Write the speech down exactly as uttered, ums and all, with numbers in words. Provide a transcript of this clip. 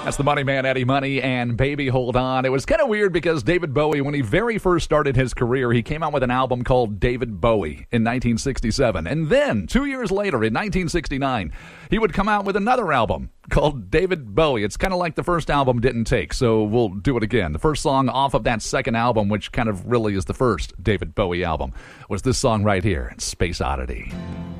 That's the Money Man, Eddie Money, and Baby Hold On. It was kind of weird because David Bowie, when he very first started his career, he came out with an album called David Bowie in nineteen sixty-seven. And then, two years later, in nineteen sixty-nine, he would come out with another album called David Bowie. It's kind of like the first album didn't take, so we'll do it again. The first song off of that second album, which kind of really is the first David Bowie album, was this song right here, Space Oddity.